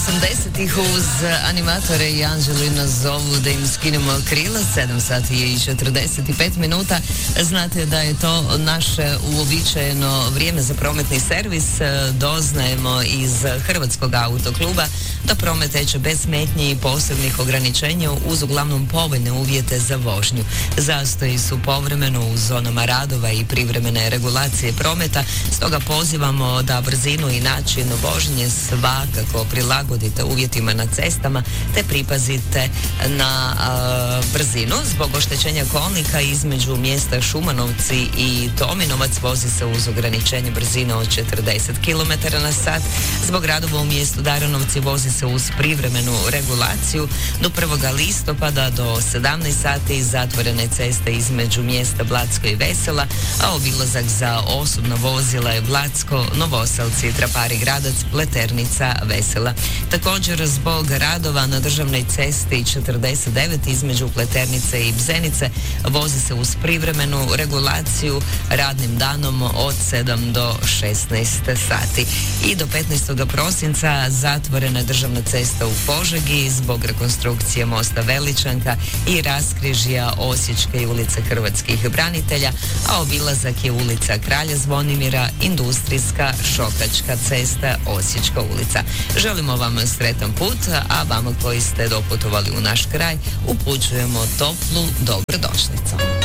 80-ih uz animatore i Anđelina zovu da im skinemo krila. 7 sati je i 45 minuta. Znate da je to naše uobičajeno vrijeme za prometni servis. Doznajemo iz Hrvatskog autokluba da promet teče bez smetnji i posebnih ograničenja uz uglavnom povoljne uvjete za vožnju. Zastoji su povremeno u zonama radova i privremene regulacije prometa, stoga pozivamo da brzinu i način vožnje svakako prilagodite uvjetima na cestama te pripazite na brzinu. Zbog oštećenja kolnika između mjesta Šumanovci i Tominovac vozi se uz ograničenje brzine od 40 km/h. Zbog radova u mjestu Daranovci vozi se uz privremenu regulaciju. Do 1. listopada do 17 sati zatvorene ceste između mjesta Blacko i Vesela, a obilazak za osobna vozila je Blacko, Novoselci, Trapari Gradac, Pleternica, Vesela. Također zbog radova na državnoj cesti 49 između Pleternice i Bzenice vozi se uz privremenu regulaciju radnim danom od 7 do 16 sati. I do 15. prosinca zatvorena je državna cesta u Požegi zbog rekonstrukcije mosta Veličanka i raskrižja Osječke i ulice Hrvatskih branitelja, a obilazak je ulica Kralja Zvonimira, Industrijska, Šokačka cesta, Osječka ulica. Želimo vam sretan put, a vama koji ste doputovali u naš kraj upućujemo toplu dobrodošlicu.